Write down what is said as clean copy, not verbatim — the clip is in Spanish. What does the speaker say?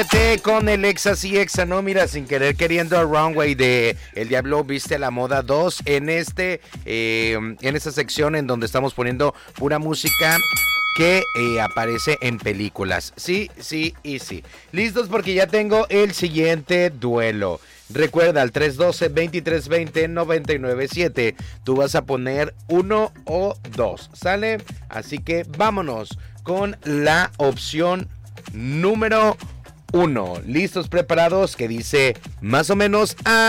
Con el Exa sí Exa no, mira, sin querer queriendo a Runway de El Diablo Viste la Moda 2 en esta sección en donde estamos poniendo pura música que aparece en películas. Sí, sí y sí. Listos porque ya tengo el siguiente duelo. Recuerda, al 312-2320-997. Tú vas a poner 1 o 2. ¿Sale? Así que vámonos con la opción número 1. ¿Listos, preparados? Que dice más o menos